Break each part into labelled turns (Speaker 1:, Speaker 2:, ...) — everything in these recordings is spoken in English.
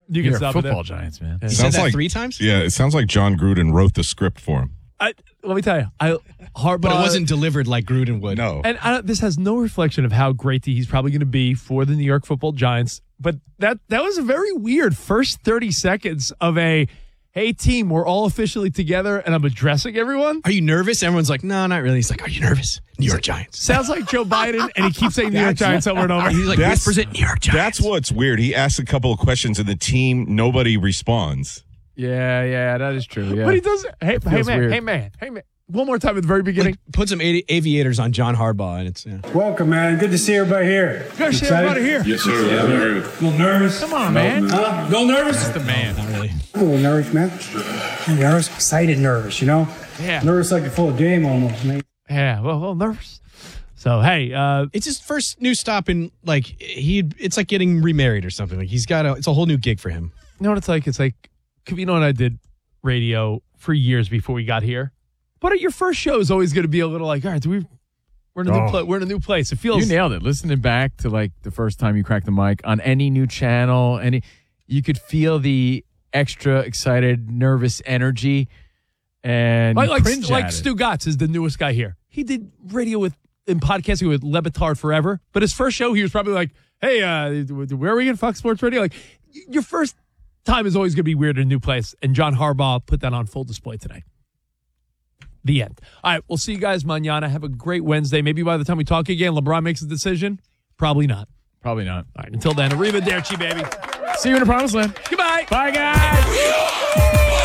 Speaker 1: You can stop
Speaker 2: football Giants, man.
Speaker 3: You said that 3 times?
Speaker 4: Yeah, it sounds like John Gruden wrote the script for him.
Speaker 1: Let me tell you, Harbaugh,
Speaker 3: But it wasn't delivered like Gruden would.
Speaker 4: No.
Speaker 1: And this has no reflection of how great he's probably going to be for the New York Football Giants. But that was a very weird first 30 seconds of a, hey, team, we're all officially together, and I'm addressing everyone.
Speaker 3: Are you nervous? Everyone's like, no, not really. He's like, are you nervous? New York Giants.
Speaker 1: Sounds like Joe Biden, and he keeps saying New York Giants over and over.
Speaker 3: He's like, whispers it, New York Giants.
Speaker 4: That's what's weird. He asks a couple of questions, and the team, nobody responds.
Speaker 2: Yeah, that is true. Yeah.
Speaker 1: But he does. Hey
Speaker 2: weird.
Speaker 1: man. One more time at the very beginning.
Speaker 3: Like, put some aviators on John Harbaugh, and it's
Speaker 5: Welcome, man. Good to see everybody here.
Speaker 1: Good to see everybody here.
Speaker 4: Yes, sir.
Speaker 5: A little nervous.
Speaker 1: Come on, man.
Speaker 5: A little nervous?
Speaker 2: That's the man.
Speaker 3: not really.
Speaker 5: A little nervous, man. Nervous, excited, nervous, you know?
Speaker 1: Yeah.
Speaker 5: Nervous like a full game almost, man.
Speaker 1: Yeah, well, a little nervous. So, hey.
Speaker 3: It's his first new stop in, like, it's like getting remarried or something. Like, it's a whole new gig for him.
Speaker 1: You know what it's like? It's like, Covino and I did radio for years before we got here. But your first show is always going to be a little like, all right, we're in a new place. It feels
Speaker 2: You nailed it. Listening back to like the first time you cracked the mic on any new channel, you could feel the extra excited, nervous energy, and
Speaker 1: like
Speaker 2: cringe at it.
Speaker 1: Stu Gatz is the newest guy here. He did radio and podcasting with Le Batard forever. But his first show, he was probably like, hey, where are we in Fox Sports Radio? Like, your first time is always going to be weird in a new place. And John Harbaugh put that on full display today. The end. All right, we'll see you guys mañana. Have a great Wednesday. Maybe by the time we talk again, LeBron makes a decision. Probably not.
Speaker 2: Probably not.
Speaker 1: All right, until then, arrivederci, baby.
Speaker 2: See you in the promised land.
Speaker 1: Goodbye.
Speaker 2: Bye, guys.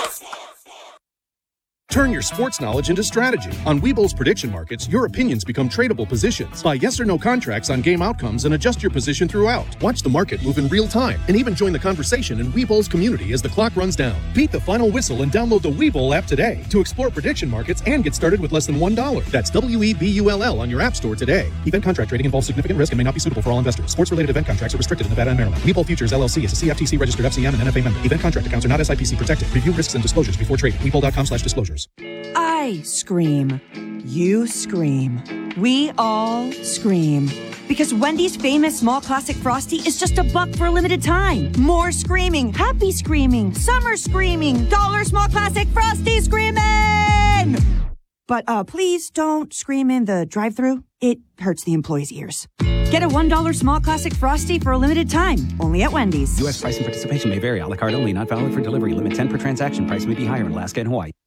Speaker 6: Turn your sports knowledge into strategy. On Webull's prediction markets, your opinions become tradable positions. Buy yes or no contracts on game outcomes and adjust your position throughout. Watch the market move in real time and even join the conversation in Webull's community as the clock runs down. Beat the final whistle and download the Webull app today to explore prediction markets and get started with less than $1. That's WEBULL on your app store today. Event contract trading involves significant risk and may not be suitable for all investors. Sports-related event contracts are restricted in Nevada and Maryland. Webull Futures LLC is a CFTC registered FCM and NFA member. Event contract accounts are not SIPC protected. Review risks and disclosures before trading. Webull.com/disclosures.
Speaker 7: I scream. You scream. We all scream. Because Wendy's famous small classic Frosty is just $1 for a limited time. More screaming, happy screaming, summer screaming, dollar small classic Frosty screaming! But please don't scream in the drive-thru. It hurts the employees' ears. Get a $1 small classic Frosty for a limited time, only at Wendy's.
Speaker 8: U.S. price and participation may vary. A la carte only, not valid for delivery. Limit 10 per transaction. Price may be higher in Alaska and Hawaii.